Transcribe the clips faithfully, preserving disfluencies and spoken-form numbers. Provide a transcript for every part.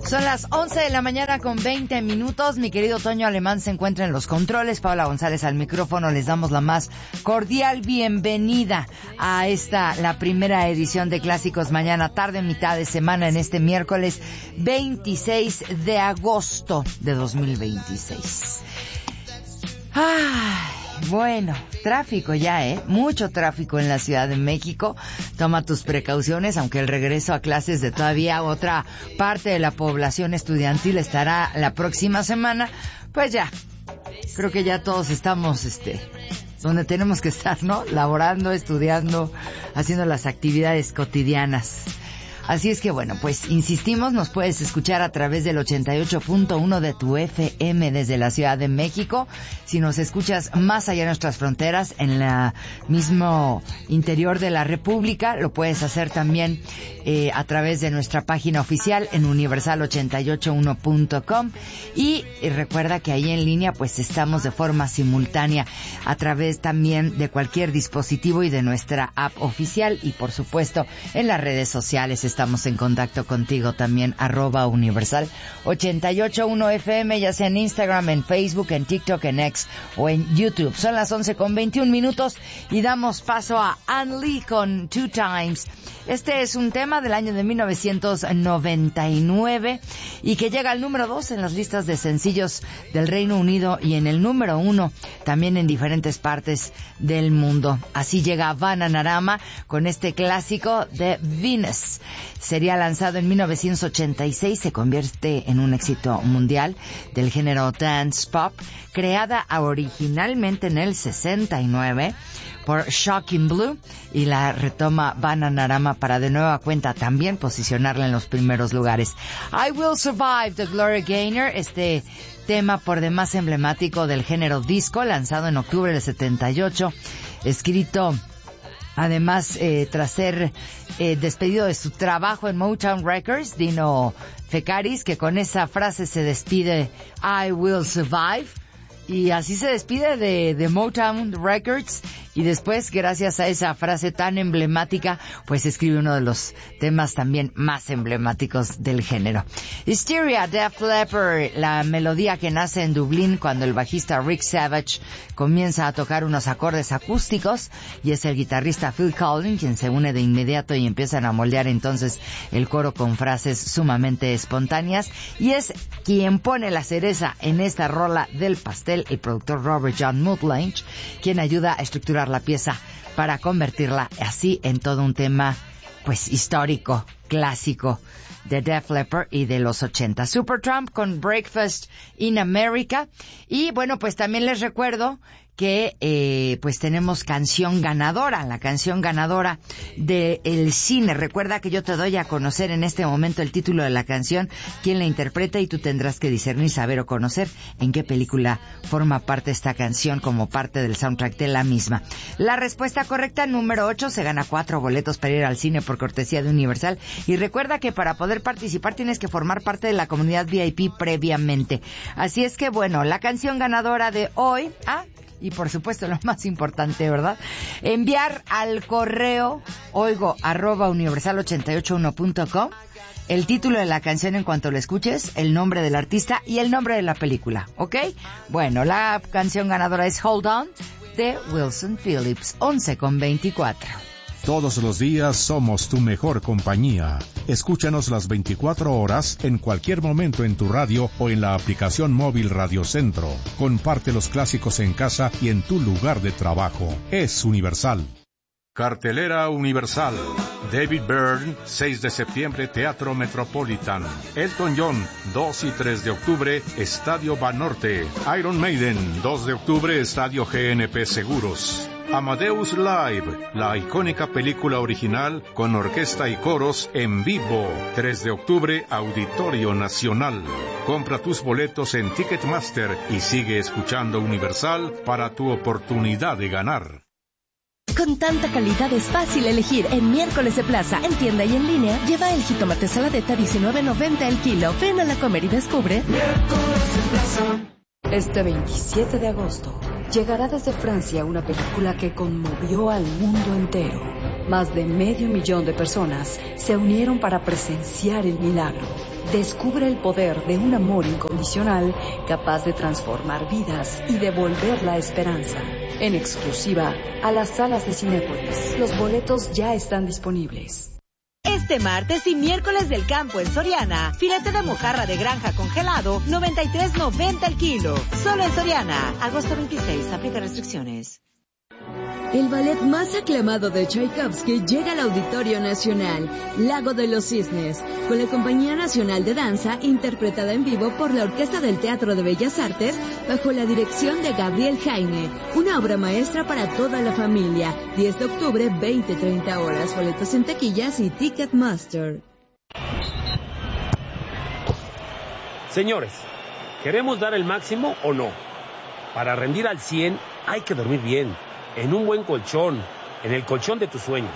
Son las once de la mañana con veinte minutos. Mi querido Toño Alemán se encuentra en los controles. Paola González al micrófono. Les damos la más cordial bienvenida a esta, la primera edición de Clásicos Mañana, tarde, mitad de semana, en este miércoles veintiséis de agosto de dos mil veintiséis. Ay, bueno, tráfico ya, ¿eh? Mucho tráfico en la Ciudad de México. Toma tus precauciones, aunque el regreso a clases de todavía otra parte de la población estudiantil estará la próxima semana. Pues ya, creo que ya todos estamos, este, donde tenemos que estar, ¿no? Laborando, estudiando, haciendo las actividades cotidianas. Así es que bueno, pues insistimos, nos puedes escuchar a través del ochenta y ocho punto uno de tu F M desde la Ciudad de México. Si nos escuchas más allá de nuestras fronteras, en el mismo interior de la República, lo puedes hacer también eh, a través de nuestra página oficial en universal ochenta y ocho uno punto com. Y, y recuerda que ahí en línea pues estamos de forma simultánea a través también de cualquier dispositivo y de nuestra app oficial, y por supuesto en las redes sociales. Estamos en contacto contigo también, arroba universal ochenta y ocho punto uno F M, ya sea en Instagram, en Facebook, en TikTok, en X o en YouTube. Son las once con veintiún minutos y damos paso a Ann Lee con Two Times. Este es un tema del año de mil novecientos noventa y nueve y que llega al número dos en las listas de sencillos del Reino Unido y en el número uno también en diferentes partes del mundo. Así llega Bananarama con este clásico de Venus. Sería lanzado en mil novecientos ochenta y seis, se convierte en un éxito mundial del género dance pop, creada originalmente en el sesenta y nueve por Shocking Blue, y la retoma Bananarama para de nueva cuenta también posicionarla en los primeros lugares. I Will Survive de Gloria Gaynor, este tema por demás emblemático del género disco, lanzado en octubre del setenta y ocho, escrito además eh, tras ser eh, despedido de su trabajo en Motown Records, Dino Fekaris, que con esa frase se despide I Will Survive, y así se despide de, de Motown Records, y después, gracias a esa frase tan emblemática, pues escribe uno de los temas también más emblemáticos del género. Hysteria, Def Leppard, la melodía que nace en Dublín cuando el bajista Rick Savage comienza a tocar unos acordes acústicos, y es el guitarrista Phil Collins quien se une de inmediato y empiezan a moldear entonces el coro con frases sumamente espontáneas, y es quien pone la cereza en esta rola del pastel, el productor Robert John Muthlange, quien ayuda a estructurar la pieza para convertirla así en todo un tema pues histórico, clásico de Def Leppard y de los ochenta. Supertramp con Breakfast in America. Y bueno, pues también les recuerdo que eh, pues tenemos canción ganadora, la canción ganadora del cine. Recuerda que yo te doy a conocer en este momento el título de la canción, quién la interpreta, y tú tendrás que discernir, saber o conocer en qué película forma parte esta canción como parte del soundtrack de la misma. La respuesta correcta, número ocho, se gana cuatro boletos para ir al cine por cortesía de Universal. Y recuerda que para poder participar tienes que formar parte de la comunidad V I P previamente. Así es que bueno, la canción ganadora de hoy... Ah, y por supuesto lo más importante, ¿verdad? Enviar al correo oigo arroba universal ochenta y ocho uno punto com el título de la canción en cuanto lo escuches, el nombre del artista y el nombre de la película, ¿ok? Bueno, la canción ganadora es Hold On de Wilson Phillips, once con veinticuatro. Todos los días somos tu mejor compañía. Escúchanos las veinticuatro horas en cualquier momento en tu radio o en la aplicación móvil Radio Centro. Comparte los clásicos en casa y en tu lugar de trabajo. Es Universal. Cartelera Universal. David Byrne, seis de septiembre, Teatro Metropolitan. Elton John, dos y tres de octubre, Estadio Banorte. Iron Maiden, dos de octubre, Estadio G N P Seguros. Amadeus Live, la icónica película original con orquesta y coros en vivo. tres de octubre, Auditorio Nacional. Compra tus boletos en Ticketmaster y sigue escuchando Universal para tu oportunidad de ganar. Con tanta calidad es fácil elegir. En Miércoles de Plaza, en tienda y en línea, lleva el jitomate saladeta diecinueve noventa el kilo. Ven a la Comer y descubre Miércoles de Plaza. Este veintisiete de agosto llegará desde Francia una película que conmovió al mundo entero. Más de medio millón de personas se unieron para presenciar el milagro. Descubre el poder de un amor incondicional capaz de transformar vidas y devolver la esperanza. En exclusiva a las salas de Cinépolis. Los boletos ya están disponibles. Este martes y miércoles del campo en Soriana, filete de mojarra de granja congelado, noventa y tres noventa el kilo. Solo en Soriana. Agosto veintiséis, aplica restricciones. El ballet más aclamado de Tchaikovsky llega al Auditorio Nacional, Lago de los Cisnes, con la Compañía Nacional de Danza, interpretada en vivo por la Orquesta del Teatro de Bellas Artes, bajo la dirección de Gabriel Jaime. Una obra maestra para toda la familia. diez de octubre, veinte a treinta horas. Boletos en taquillas y Ticketmaster. Señores, ¿queremos dar el máximo o no? Para rendir al cien hay que dormir bien, en un buen colchón, en el colchón de tus sueños.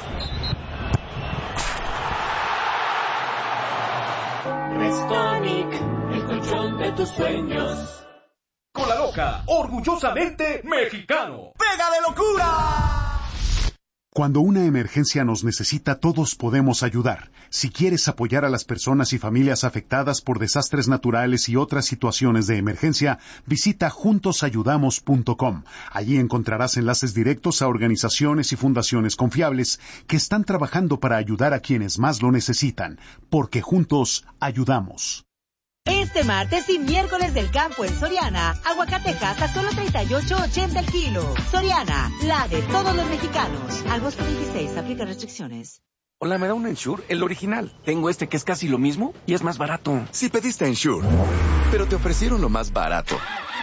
Restonic, el colchón de tus sueños. Con la loca, orgullosamente mexicano. ¡Pega de locura! Cuando una emergencia nos necesita, todos podemos ayudar. Si quieres apoyar a las personas y familias afectadas por desastres naturales y otras situaciones de emergencia, visita juntos ayudamos punto com. Allí encontrarás enlaces directos a organizaciones y fundaciones confiables que están trabajando para ayudar a quienes más lo necesitan, porque juntos ayudamos. Este martes y miércoles del campo en Soriana, aguacatejas a solo treinta y ocho ochenta el kilo. Soriana, la de todos los mexicanos. Agosto veintiséis, aplica restricciones. Hola, ¿me da un Ensure? El original. Tengo este que es casi lo mismo y es más barato. Si pediste Ensure, pero te ofrecieron lo más barato.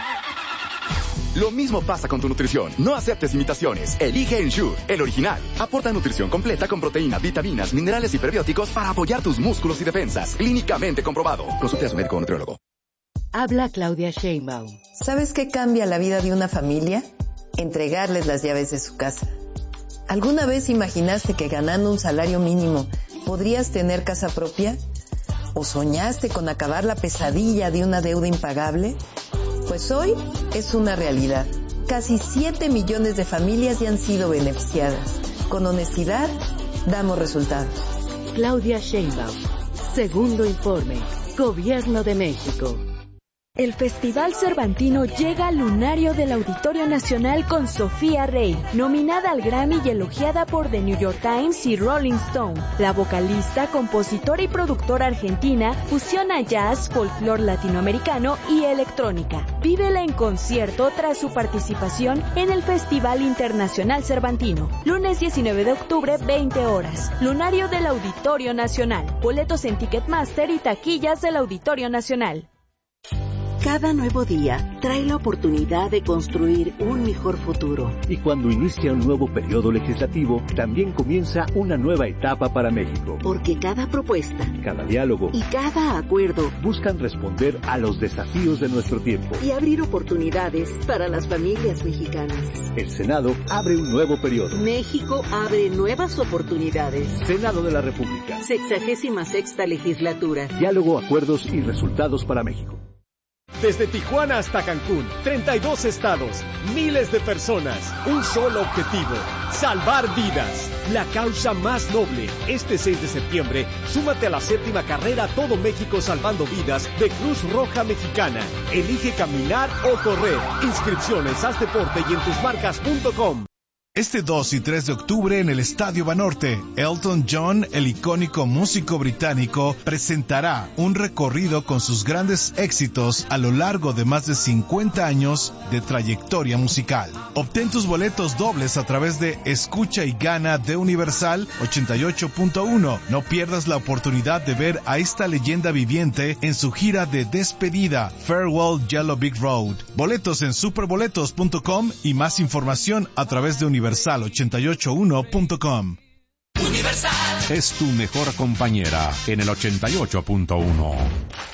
Lo mismo pasa con tu nutrición. No aceptes imitaciones. Elige Ensure, el original. Aporta nutrición completa con proteínas, vitaminas, minerales y prebióticos para apoyar tus músculos y defensas. Clínicamente comprobado. Consulte a su médico o nutriólogo. Habla Claudia Sheinbaum. ¿Sabes qué cambia la vida de una familia? Entregarles las llaves de su casa. ¿Alguna vez imaginaste que ganando un salario mínimo podrías tener casa propia? ¿O soñaste con acabar la pesadilla de una deuda impagable? Pues hoy es una realidad. Casi siete millones de familias ya han sido beneficiadas. Con honestidad, damos resultados. Claudia Sheinbaum. Segundo informe. Gobierno de México. El Festival Cervantino llega al lunario del Auditorio Nacional con Sofía Rey, nominada al Grammy y elogiada por The New York Times y Rolling Stone. La vocalista, compositora y productora argentina fusiona jazz, folclore latinoamericano y electrónica. Vívela en concierto tras su participación en el Festival Internacional Cervantino. Lunes diecinueve de octubre, veinte horas. Lunario del Auditorio Nacional. Boletos en Ticketmaster y taquillas del Auditorio Nacional. Cada nuevo día trae la oportunidad de construir un mejor futuro. Y cuando inicia un nuevo periodo legislativo, también comienza una nueva etapa para México. Porque cada propuesta, cada diálogo y cada acuerdo buscan responder a los desafíos de nuestro tiempo y abrir oportunidades para las familias mexicanas. El Senado abre un nuevo periodo. México abre nuevas oportunidades. Senado de la República. Sexagésima sexta legislatura. Diálogo, acuerdos y resultados para México. Desde Tijuana hasta Cancún, treinta y dos estados, miles de personas, un solo objetivo, salvar vidas. La causa más noble. Este seis de septiembre, súmate a la séptima carrera Todo México Salvando Vidas de Cruz Roja Mexicana. Elige caminar o correr. Inscripciones, haz deporte y en tus marcas punto com. Este dos y tres de octubre en el Estadio Banorte, Elton John, el icónico músico británico, presentará un recorrido con sus grandes éxitos a lo largo de más de cincuenta años de trayectoria musical. Obtén tus boletos dobles a través de Escucha y Gana de Universal ochenta y ocho punto uno. No pierdas la oportunidad de ver a esta leyenda viviente en su gira de despedida, Farewell Yellow Brick Road. Boletos en superboletos punto com y más información a través de Universal. Universal ochenta y ocho uno punto com. Universal es tu mejor compañera en el ochenta y ocho punto uno.